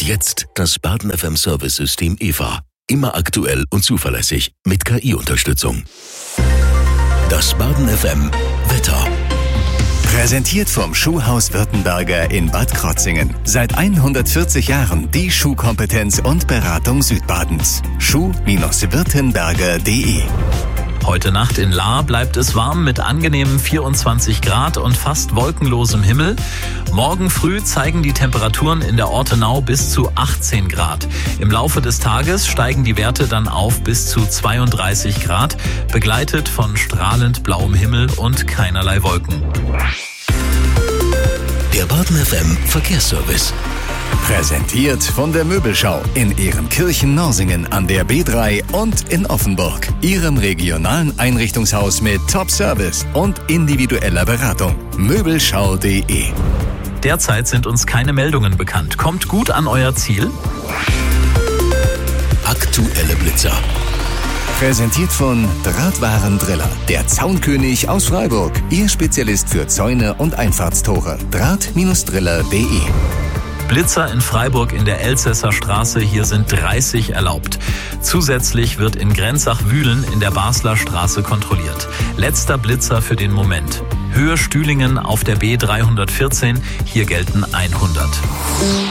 jetzt das Baden FM Service System EVA. Immer aktuell und zuverlässig mit KI-Unterstützung. Das Baden FM Wetter. Präsentiert vom Schuhhaus Württemberger in Bad Krotzingen. Seit 140 Jahren die Schuhkompetenz und Beratung Südbadens. Schuh-württemberger.de. Heute Nacht in Lahr bleibt es warm mit angenehmen 24 Grad und fast wolkenlosem Himmel. Morgen früh zeigen die Temperaturen in der Ortenau bis zu 18 Grad. Im Laufe des Tages steigen die Werte dann auf bis zu 32 Grad, begleitet von strahlend blauem Himmel und keinerlei Wolken. Der Baden FM Verkehrsservice. Präsentiert von der Möbelschau in Ehrenkirchen-Norsingen an der B3 und in Offenburg. Ihrem regionalen Einrichtungshaus mit Top-Service und individueller Beratung. Möbelschau.de. Derzeit sind uns keine Meldungen bekannt. Kommt gut an euer Ziel. Aktuelle Blitzer. Präsentiert von Drahtwarendriller, der Zaunkönig aus Freiburg. Ihr Spezialist für Zäune und Einfahrtstore. Draht-driller.de. Blitzer in Freiburg in der Elsässer Straße, hier sind 30 erlaubt. Zusätzlich wird in Grenzach-Wühlen in der Basler Straße kontrolliert. Letzter Blitzer für den Moment. Höhe Stühlingen auf der B314, hier gelten 100.